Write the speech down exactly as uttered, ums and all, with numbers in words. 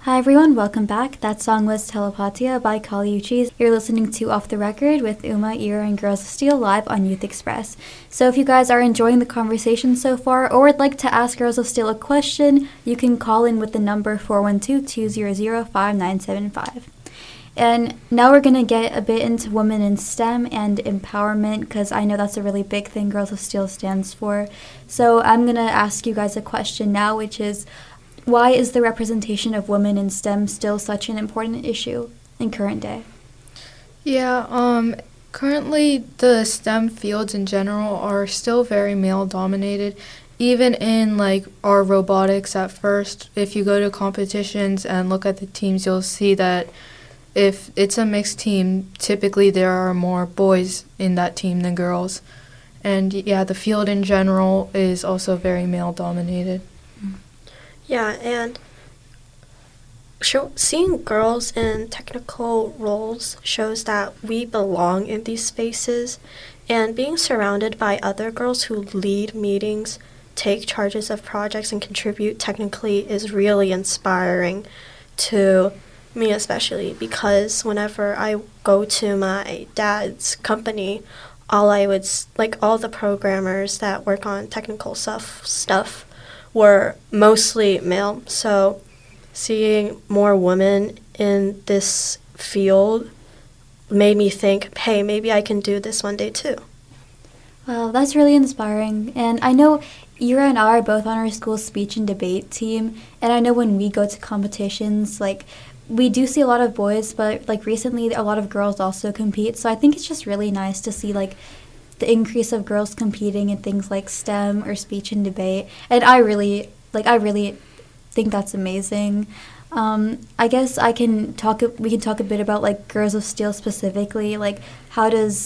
Hi everyone, welcome back. That song was Telepatia by Kali Uchis. You're listening to Off the Record with Uma, Ira, and Girls of Steel live on Youth Express. So if you guys are enjoying the conversation so far or would like to ask Girls of Steel a question, you can call in with the number four one two, two zero zero, five nine seven five. And now we're going to get a bit into women in STEM and empowerment because I know that's a really big thing Girls of Steel stands for. So I'm going to ask you guys a question now, which is, why is the representation of women in STEM still such an important issue in current day? Yeah, um, currently the STEM fields in general are still very male-dominated. Even in, like, our robotics at first, if you go to competitions and look at the teams, you'll see that if it's a mixed team, typically there are more boys in that team than girls. And, yeah, the field in general is also very male-dominated. Yeah, and show, seeing girls in technical roles shows that we belong in these spaces, and being surrounded by other girls who lead meetings, take charges of projects, and contribute technically is really inspiring to me, especially because whenever I go to my dad's company, all I would, like all the programmers that work on technical stuff, stuff were mostly male, so seeing more women in this field made me think, hey, maybe I can do this one day too. Wow, that's really inspiring. And I know Ira and I are both on our school speech and debate team, and I know when we go to competitions, like, we do see a lot of boys, but, like, recently a lot of girls also compete, so I think it's just really nice to see, like, the increase of girls competing in things like STEM or speech and debate. And I really, like, I really think that's amazing. Um, I guess I can talk, we can talk a bit about, like, Girls of Steel specifically. Like, how does